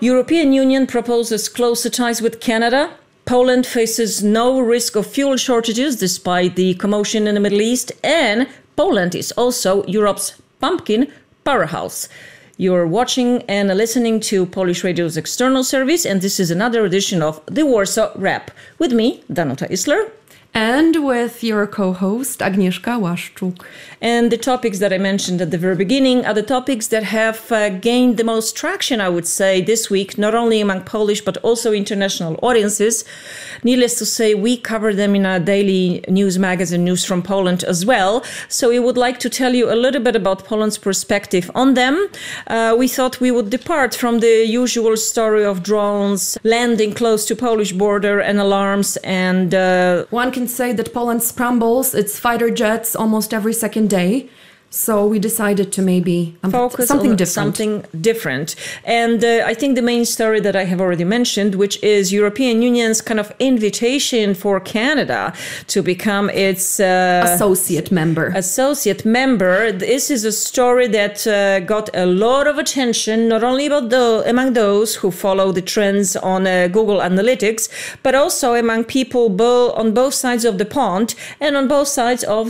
European Union proposes closer ties with Canada. Poland faces no risk of fuel shortages despite the commotion in the Middle East. And Poland is also Europe's pumpkin powerhouse. You're watching and listening to Polish Radio's External Service, and this is another edition of the Warsaw Wrap. With me, Danuta Isler. And with your co-host, Agnieszka Łaszczuk. And the topics that I mentioned at the very beginning are the topics that have gained the most traction, I would say, this week, not only among Polish, but also international audiences. Needless to say, we cover them in our daily news magazine, News from Poland, as well. So we would like to tell you a little bit about Poland's perspective on them. We thought we would depart from the usual story of drones landing close to Polish border and alarms. And one can say that Poland scrambles its fighter jets almost every second day. So we decided to maybe focus something on different. Something different. And I think the main story that I have already mentioned, which is European Union's kind of invitation for Canada to become its associate member. This is a story that got a lot of attention, not only among those who follow the trends on Google Analytics, but also among people on both sides of the pond and on both sides of